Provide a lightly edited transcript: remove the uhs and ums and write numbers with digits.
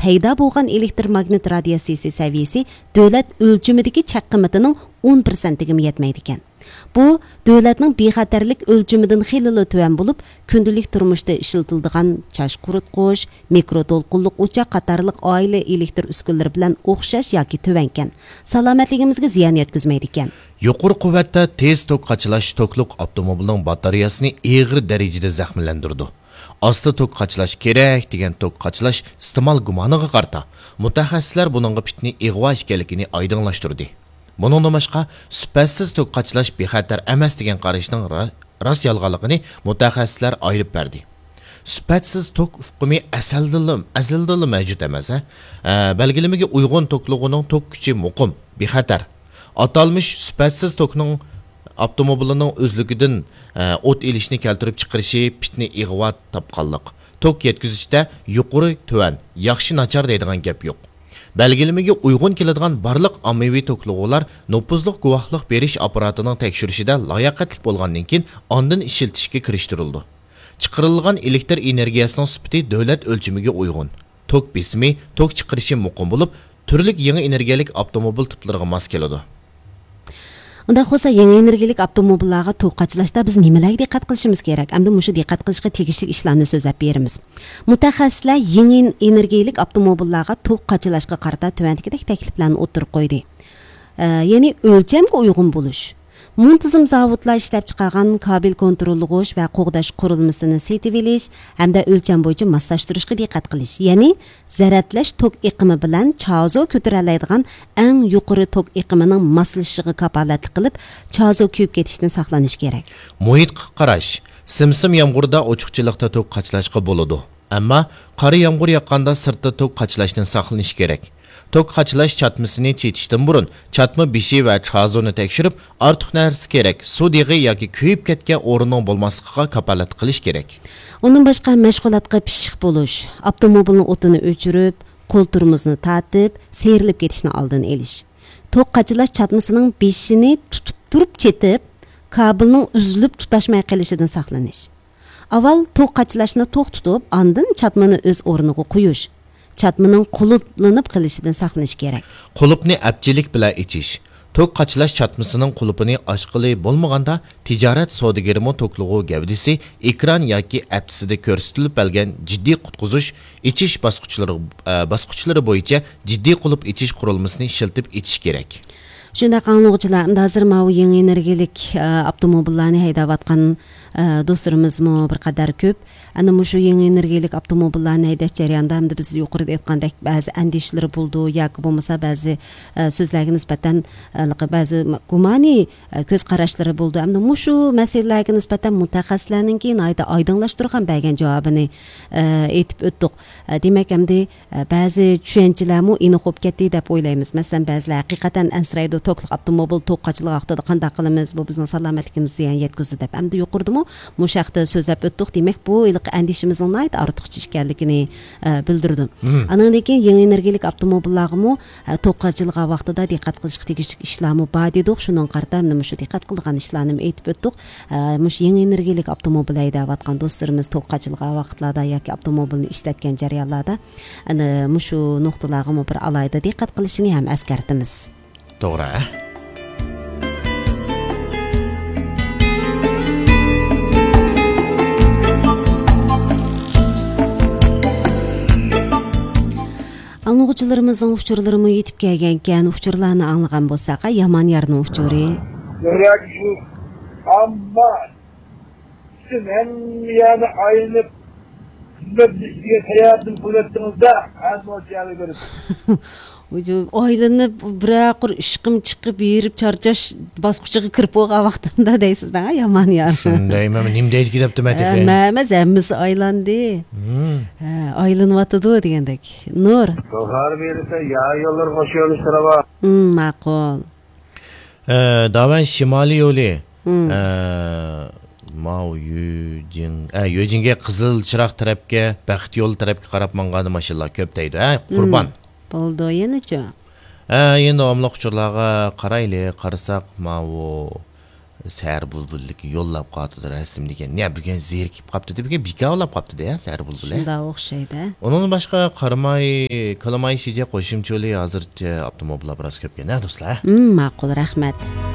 paydo bo'lgan elektromagnit radiatsiyasi saviyasi davlat o'lchimidagi chaq qiymatining 10% ga yetmaydi ekan. Bu davlatning bexatarlik o'lchimidan xilili tuvan bo'lib, kundalik turmushda ishlatiladigan chash quritqish, mikro to'lqinliq o'choq qatorliq oila elektr uskunalari bilan o'xshash yoki tuvan ekan. Salomatligimizga ziyon yetkazmaydi ekan. Yuqori quvvatda tez tok qachilash tokliq avtomobilning batareyasini og'ir darajada zaxmlantirdi. Aslı tok qachilash kerak degan tok qachilash iste'mol gumoniga qarta mutaxassislar buningga pitni ig'vo ekanligini oydinlashtirdi. Buningdan boshqa sifatsiz tok qachilash bexatar emas degan qarashning rost yolg'onligini mutaxassislar ayirib berdi. Sifatsiz tok hukmi azaldan mavjud emas. Belgilamaga uyg'un tokligining tok kuchi muqim, bexatar. Atalmış sifatsiz tokning avtomobilining o'zligidan o't elishni keltirib chiqarishi pitni ig'vo topqanlik. Tok yetkazishda yuqori tuvan, yaxshi nachar deydigan gap yo'q. Belgilamaga uyg'un keladigan barliq ommaviy to'qlig'ular nopuzliq guvohlik berish apparatining tekshirishida layoqatli bo'lgandan keyin ondan ishlatishga kirishtirildi. Chiqarilgan elektr energiyasining sifati davlat o'lchamiga uyg'un. Tok besimi, tok chiqarishi muqim bo'lib, turli yangi energiyalik avtomobil tiplariga mos keladi. Unda xo'sa yangi energiyalik avtomobillarga tok qachilashda biz nimalarga diqqat qilishimiz kerak? Hamda mushu diqqat qilishga tegishli ishlarni so'zlab beramiz. Mutaxassislar yangi energiyalik avtomobillarga tok qachilashga qarata tuvandagidek takliflarni o'tirib qo'ydi. Ya'ni o'lchamga uyg'un bo'lish. Muntazam zavodlar ishlab chiqargan kabel kontrollig'ish va qo'g'dash qurilmasini setib olish hamda o'lcham bo'yicha moslashtirishga diqqat qilish. Ya'ni zaratlash tok iqimi bilan chazo ko'taroladigan eng yuqori tok iqimining moslashishiga kapolatlik qilib, chazo kuyib ketishdan saqlanish kerak. Muhitga qarash. Simsim yomg'irda ochiqchilikda tok qachlashga bo'ladi. Ammo qora yomg'ir yoqqanda sirtda tok qachlashdan saqlanish kerak. Tok qachlash chatmasini chetishdan burun chatma bishi va chazoni tekshirib, ortiq narsa kerak, suv deg'i yoki kuyib ketgan o'rinning bo'lmasligiga kapolat qilish kerak. Undan boshqa mashg'ulotga pishiq bo'lish, avtomobilning o'tini o'chirib, qo'l turmuzni tatib, seyrilib ketishni oldini olish. Tok qachlash chatmasining beshini tutib turib chetib, kabelning uzilib tutashmay qolishidan saqlanish. Avval tok qachlashni to'xtatib, ondan chatmani o'z o'rniga qo'yish. Chatmaning quluplanib qilishidan saqlanish kerak. Qulupni apchilik bilan ichish. Tok qachlash chatmasining qulupini ochqili bo'lmaganda tijorat savdogari toklig'i gavdisi ekran yoki apsida ko'rsatilib olgan jiddiy qutqizish ichish bosqichlari bo'yicha jiddiy qulub ichish qurilmasini ishlatib ichish kerak. Shunda qanug'chilar, hozir mana yangi energiyalik avtomobillarni haydayotgan do'stlarimizmi bir qadar ko'p. Ana shu yangi energiyalik avtomobillarni haydash jarayonida hamda biz yuqorida aytgandek ba'zi andishlar bo'ldi yoki bo'lmasa ba'zi so'zlarga nisbatan ba'zi gumoniy ko'z qarashlari bo'ldi. Hamda shu masalalarga nisbatan mutaxassislarning oydinlashtirgan bergan javobini aytib o'tdik. Demak, hamda ba'zi tushunchalarmi aniq bo'lib ketdi deb o'ylaymiz. Masalan, ba'zilar haqiqatan ansiraydi, tokliq avtomobil tok qachilik vaqtida qanday qilamiz, bu bizning salomatligimizga ziyon yetkazdi deb. Hamda yuqoridami bu haqda so'zlab o'tdik. Demak, bu andishimizning ortiqcha ekanligini bildirdi. Andan keyin yangi energiyalik avtomobillarga tok qachilik vaqtida diqqat qilishga tegishli ishlarni bor dedik. Shundan qarta shu diqqat qilgan ishlarni aytib o'tdik. Mush yangi energiyalik avtomobil haydayotgan do'stlarimiz tok qachilik vaqtlarda yoki avtomobilni ishlatgan jarayonlarda ana shu nuqtalarga bir alayda diqqat qilishini ham eskartamiz. To'g'ri. Anlıqçılarımızın uçurlarımı yetib kelgankan, uçurlarni anlagan bo'lsak, yomon yerning uçuri. Kerak shu. Ammo siz ham yana aylanib sizga hayotni bo'latdingizda, azmochani ko'rib. Oylanib bir ishqim chiqib yerib charchash bosqichiga kirib bo'lgan vaqtimda deysiz-da, yomon yer. Shundaymi? Nima deydi debdi Matifa? Ma'maz hammasi aylandi. Aylanyapti degandek. Nur. To'g'ri bersa, yo'llar qo'shilishtiraba. Ma'qul. Davan shimoliy yo'li. Yojinga qizil chiroq tarafga, baxt yo'l tarafga qarab mangani mashinalar ko'p deydi, Qurbon. Bo'ldi yenacha. Endi omloq uçurlarga qarayli, qarasak, Sər bulbuldaki yollab qatıdı rəsm degan. Ne bugün zerikib qaptı degan bikavlab qaptı ya sər bulbul. Şunda o'xshaydi. Onun başqa qaramay, qalamay şice qo'shimchali hozircha avtomobillar biroz ko'p ekan, do'stlar. Ma'qul, rahmat.